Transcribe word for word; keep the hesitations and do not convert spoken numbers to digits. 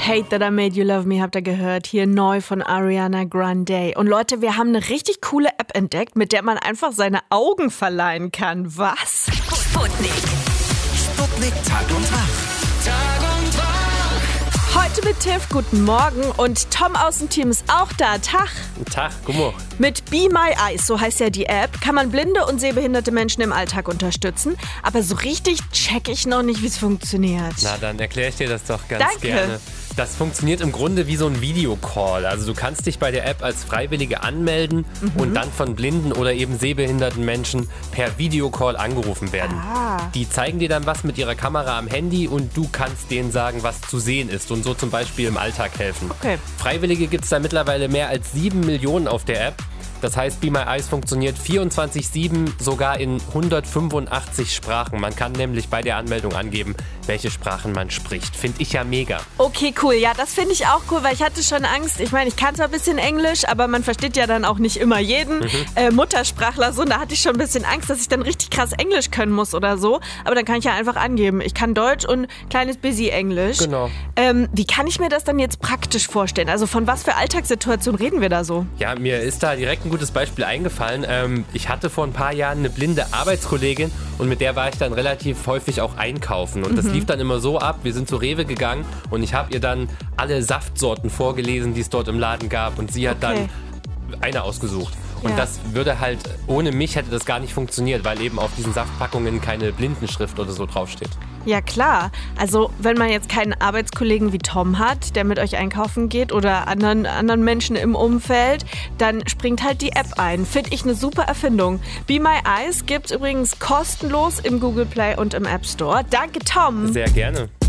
Hate That I Made You Love Me habt ihr gehört, hier neu von Ariana Grande. Und Leute, wir haben eine richtig coole App entdeckt, mit der man einfach seine Augen verleihen kann. Was? Sputnik. Sputnik Tag und Wach. Tag und Wach. Heute mit Tiff, guten Morgen. Und Tom aus dem Team ist auch da. Tag. Tag, guten Morgen. Mit Be My Eyes, so heißt ja die App, kann man blinde und sehbehinderte Menschen im Alltag unterstützen. Aber so richtig check ich noch nicht, wie es funktioniert. Na, dann erkläre ich dir das doch ganz Danke. gerne. Das funktioniert im Grunde wie so ein Videocall. Also du kannst dich bei der App als Freiwillige anmelden mhm. und dann von blinden oder eben sehbehinderten Menschen per Videocall angerufen werden. Ah. Die zeigen dir dann was mit ihrer Kamera am Handy und du kannst denen sagen, was zu sehen ist und so zum Beispiel im Alltag helfen. Okay. Freiwillige gibt es da mittlerweile mehr als sieben Millionen auf der App. Das heißt, Be My Eyes funktioniert vierundzwanzig sieben, sogar in hundertfünfundachtzig Sprachen. Man kann nämlich bei der Anmeldung angeben, welche Sprachen man spricht. Finde ich ja mega. Okay, cool. Ja, das finde ich auch cool, weil ich hatte schon Angst. Ich meine, ich kann zwar ein bisschen Englisch, aber man versteht ja dann auch nicht immer jeden Mhm. äh, Muttersprachler so. Und da hatte ich schon ein bisschen Angst, dass ich dann richtig krass Englisch können muss oder so. Aber dann kann ich ja einfach angeben, ich kann Deutsch und kleines busy Englisch. Genau. Ähm, wie kann ich mir das dann jetzt praktisch vorstellen? Also von was für Alltagssituationen reden wir da so? Ja, mir ist da direkt ein gutes Beispiel eingefallen. Ähm, ich hatte vor ein paar Jahren eine blinde Arbeitskollegin und mit der war ich dann relativ häufig auch einkaufen. Und das lief dann immer so ab, wir sind zu Rewe gegangen und ich habe ihr dann alle Saftsorten vorgelesen, die es dort im Laden gab und sie hat Okay. dann eine ausgesucht. Und Ja. das würde halt, ohne mich hätte das gar nicht funktioniert, weil eben auf diesen Saftpackungen keine Blindenschrift oder so draufsteht. Ja, klar. Also wenn man jetzt keinen Arbeitskollegen wie Tom hat, der mit euch einkaufen geht oder anderen, anderen Menschen im Umfeld, dann springt halt die App ein. Finde ich eine super Erfindung. Be My Eyes gibt's übrigens kostenlos im Google Play und im App Store. Danke, Tom. Sehr gerne.